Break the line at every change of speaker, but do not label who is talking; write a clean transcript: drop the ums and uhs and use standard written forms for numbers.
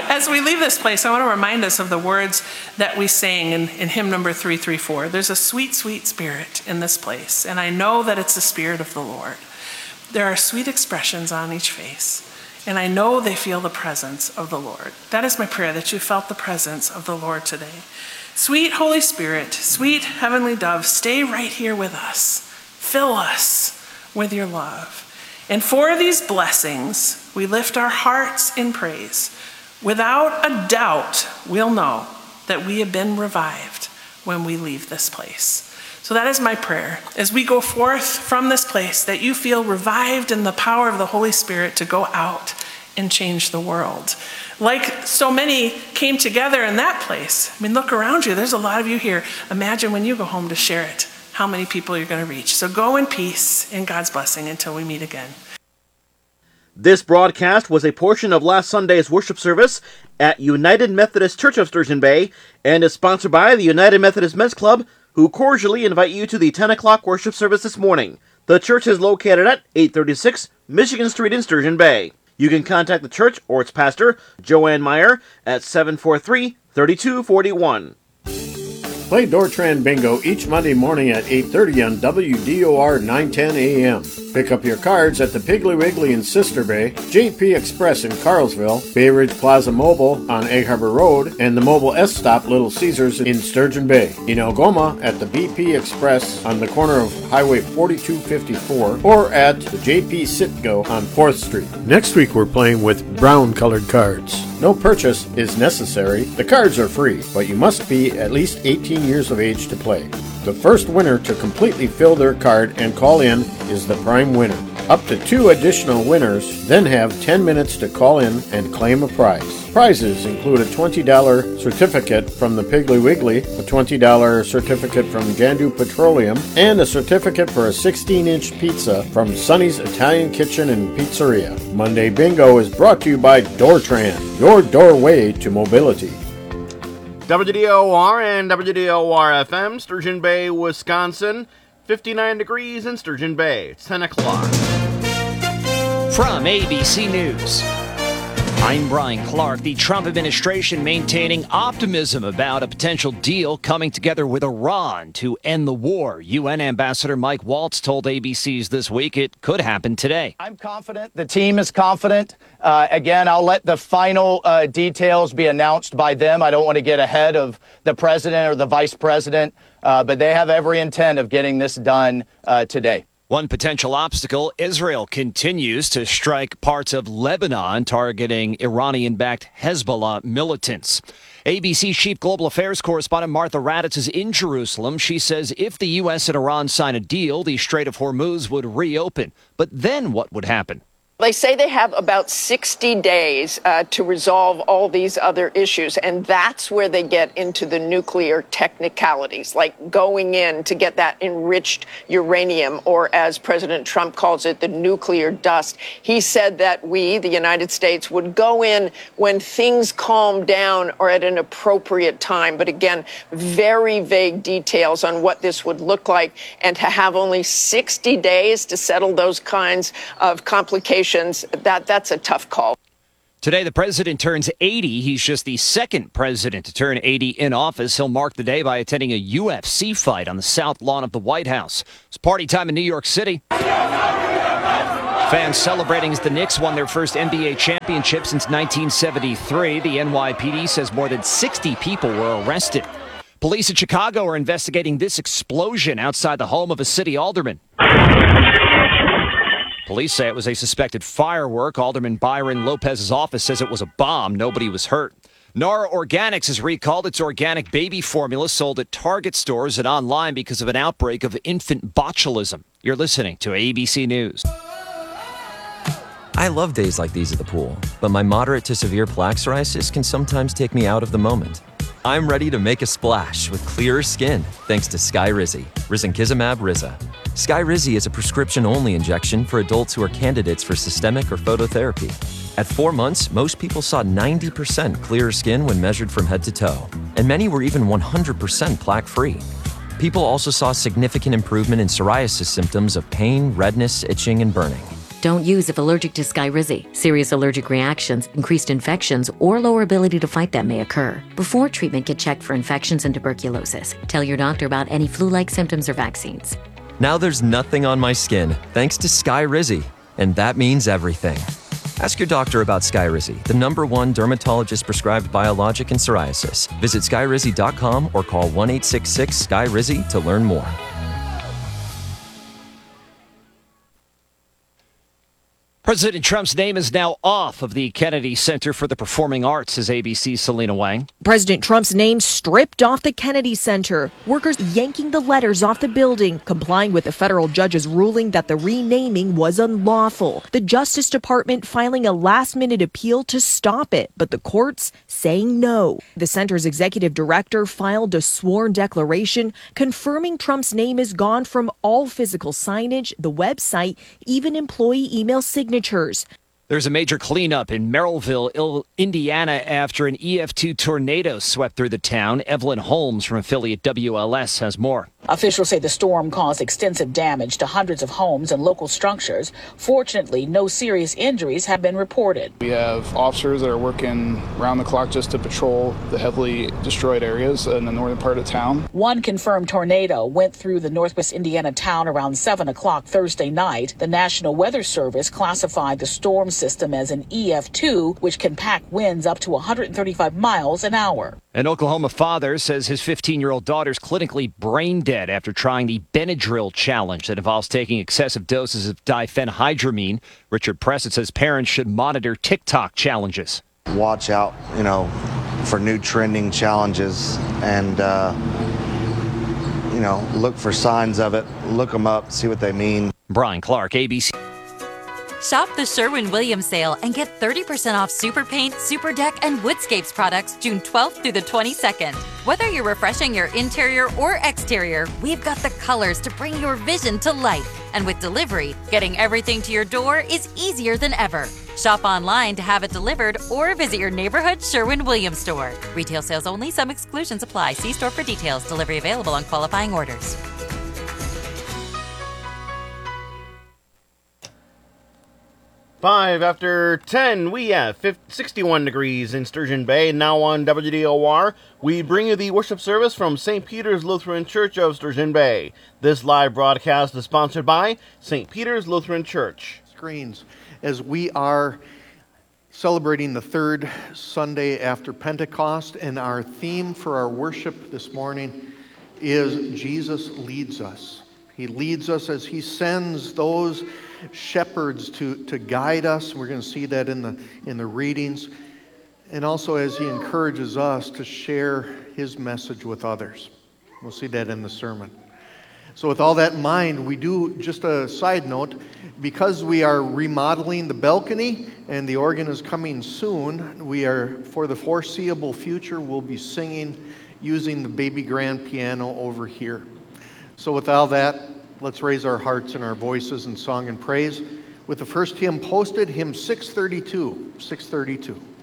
As we leave this place, I want to remind us of the words that we sang in hymn number 334. There's a sweet, sweet spirit in this place, and I know that it's the Spirit of the Lord. There are sweet expressions on each face, and I know they feel the presence of the Lord. That is my prayer, that you felt the presence of the Lord today. Sweet Holy Spirit, sweet heavenly dove, stay right here with us. Fill us with your love. And for these blessings, we lift our hearts in praise. Without a doubt, we'll know that we have been revived when we leave this place. So that is my prayer. As we go forth from this place, that you feel revived in the power of the Holy Spirit to go out and change the world. Like so many came together in that place. I mean, look around you. There's a lot of you here. Imagine when you go home to share it, how many people you're going to reach. So go in peace and God's blessing until we meet again.
This broadcast was a portion of last Sunday's worship service at United Methodist Church of Sturgeon Bay and is sponsored by the United Methodist Men's Club, who cordially invite you to the 10 o'clock worship service this morning. The church is located at 836 Michigan Street in Sturgeon Bay. You can contact the church or its pastor, Joanne Meyer, at 743-3241.
Play Dortran Bingo each Monday morning at 8:30 on WDOR 910 AM. Pick up your cards at the Piggly Wiggly in Sister Bay, JP Express in Carlsville, Bay Ridge Plaza Mobile on Egg Harbor Road, and the Mobile S Stop Little Caesars in Sturgeon Bay. In Algoma at the BP Express on the corner of Highway 4254, or at the JP Sitco on 4th Street. Next week we're playing with brown-colored cards. No purchase is necessary. The cards are free, but you must be at least 18 years of age to play. The first winner to completely fill their card and call in is the prime winner. Up to 2 additional winners then have 10 minutes to call in and claim a prize. Prizes include a $20 certificate from the Piggly Wiggly, a $20 certificate from Jandu Petroleum, and a certificate for a 16-inch pizza from Sonny's Italian Kitchen and Pizzeria. Monday Bingo is brought to you by Dortran, your doorway to mobility.
WDOR and WDOR-FM, Sturgeon Bay, Wisconsin. 59 degrees in Sturgeon Bay. It's 10 o'clock.
From ABC News, I'm Brian Clark. The Trump administration maintaining optimism about a potential deal coming together with Iran to end the war. UN Ambassador Mike Waltz told ABC's This Week it could happen today.
I'm confident. The team is confident. Again, I'll let the final details be announced by them. I don't want to get ahead of the president or the vice president, but they have every intent of getting this done today.
One potential obstacle, Israel continues to strike parts of Lebanon, targeting Iranian-backed Hezbollah militants. ABC Chief Global Affairs Correspondent Martha Raddatz is in Jerusalem. She says if the U.S. and Iran sign a deal, the Strait of Hormuz would reopen. But then what would happen?
They say they have about 60 days to resolve all these other issues, and that's where they get into the nuclear technicalities, like going in to get that enriched uranium, or as President Trump calls it, the nuclear dust. He said that we, the United States, would go in when things calm down or at an appropriate time. But again, very vague details on what this would look like, and to have only 60 days to settle those kinds of complications, that's a tough call.
Today, the president turns 80. He's just the second president to turn 80 in office. He'll mark the day by attending a UFC fight on the south lawn of the White House. It's party time in New York City. Fans celebrating as the Knicks won their first NBA championship since 1973. The NYPD says more than 60 people were arrested. Police in Chicago are investigating this explosion outside the home of a city alderman. Police say it was a suspected firework. Alderman Byron Lopez's office says it was a bomb. Nobody was hurt. Nara Organics has recalled its organic baby formula sold at Target stores and online because of an outbreak of infant botulism. You're listening to ABC News.
I love days like these at the pool, but my moderate to severe plaque psoriasis can sometimes take me out of the moment. I'm ready to make a splash with clearer skin thanks to Skyrizi, Risankizumab Riza. Skyrizi is a prescription-only injection for adults who are candidates for systemic or phototherapy. At 4 months, most people saw 90% clearer skin when measured from head to toe, and many were even 100% plaque-free. People also saw significant improvement in psoriasis symptoms of pain, redness, itching, and burning.
Don't use if allergic to Skyrizi. Serious allergic reactions, increased infections, or lower ability to fight them may occur. Before treatment, get checked for infections and tuberculosis. Tell your doctor about any flu-like symptoms or vaccines.
Now there's nothing on my skin thanks to Skyrizi, and that means everything. Ask your doctor about Skyrizi, the #1 dermatologist-prescribed biologic in psoriasis. Visit skyrizi.com or call 1-866-SKY-RIZI to learn more.
President Trump's name is now off of the Kennedy Center for the Performing Arts, says ABC's Selena Wang.
President Trump's name stripped off the Kennedy Center. Workers yanking the letters off the building, complying with the federal judge's ruling that the renaming was unlawful. The Justice Department filing a last-minute appeal to stop it, but the courts saying no. The center's executive director filed a sworn declaration confirming Trump's name is gone from all physical signage, the website, even employee email signatures.
There's a major cleanup in Merrillville, Indiana, after an EF2 tornado swept through the town. Evelyn Holmes from affiliate WLS has more.
Officials say the storm caused extensive damage to hundreds of homes and local structures. Fortunately, no serious injuries have been reported.
We have officers that are working round the clock just to patrol the heavily destroyed areas in the northern part of town.
One confirmed tornado went through the northwest Indiana town around 7 o'clock Thursday night. The National Weather Service classified the storm system as an EF2, which can pack winds up to 135 miles an hour.
An Oklahoma father says his 15-year-old daughter's clinically brain dead after trying the Benadryl challenge that involves taking excessive doses of diphenhydramine. Richard Pressett says parents should monitor TikTok challenges.
Watch out, for new trending challenges and, look for signs of it. Look them up, see what they mean.
Brian Clark, ABC.
Shop the Sherwin-Williams sale and get 30% off Super Paint, Super Deck, and Woodscapes products June 12th through the 22nd. Whether you're refreshing your interior or exterior, we've got the colors to bring your vision to life. And with delivery, getting everything to your door is easier than ever. Shop online to have it delivered or visit your neighborhood Sherwin-Williams store. Retail sales only. Some exclusions apply. See store for details. Delivery available on qualifying orders.
5 after 10, we have 61 degrees in Sturgeon Bay. Now on WDOR, we bring you the worship service from St. Peter's Lutheran Church of Sturgeon Bay. This live broadcast is sponsored by St. Peter's Lutheran Church.
Screens, as we are celebrating the third Sunday after Pentecost, and our theme for our worship this morning is Jesus leads us. He leads us as he sends those shepherds to guide us. We're going to see that in the readings, and also as he encourages us to share his message with others. We'll see that in the sermon. So with all that in mind, we do, just a side note, because we are remodeling the balcony and the organ is coming soon, we are, for the foreseeable future, we'll be singing using the baby grand piano over here. So with all that, let's raise our hearts and our voices in song and praise with the first hymn posted, hymn 632. 632.